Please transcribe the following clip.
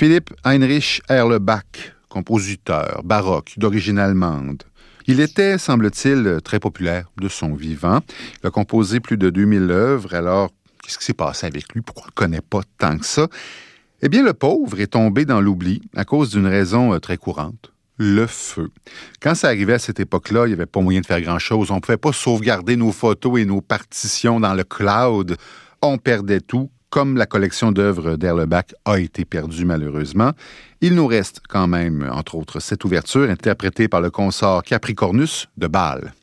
Philipp Heinrich Erlebach, compositeur baroque d'origine allemande. Il était, semble-t-il, très populaire de son vivant. Il a composé plus de 2000 œuvres. Alors, qu'est-ce qui s'est passé avec lui? Pourquoi on ne le connaît pas tant que ça? Eh bien, le pauvre est tombé dans l'oubli à cause d'une raison très courante. Le feu. Quand ça arrivait à cette époque-là, il n'y avait pas moyen de faire grand-chose. On ne pouvait pas sauvegarder nos photos et nos partitions dans le cloud. On perdait tout, comme la collection d'œuvres d'Erlebach a été perdue malheureusement. Il nous reste quand même, entre autres, cette ouverture interprétée par le consort Capricornus de Bâle.